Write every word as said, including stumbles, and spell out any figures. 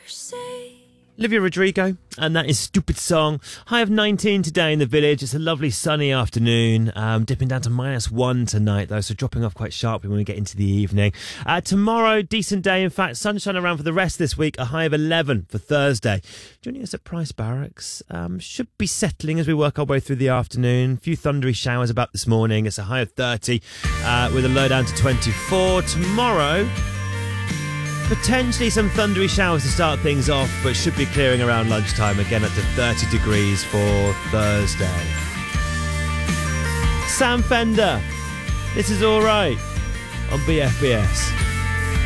Olivia Rodrigo, and that is Stupid Song. High of nineteen today in the village. It's a lovely sunny afternoon, um, dipping down to minus one tonight though, so dropping off quite sharply when we get into the evening. Uh, tomorrow, decent day, in fact, sunshine around for the rest of this week, a high of eleven for Thursday. Joining us at Price Barracks, um, should be settling as we work our way through the afternoon. A few thundery showers about this morning. It's a high of thirty uh, with a low down to twenty-four. Tomorrow, potentially some thundery showers to start things off, but should be clearing around lunchtime, again up to thirty degrees for Thursday. Sam Fender, this is Alright on B F B S.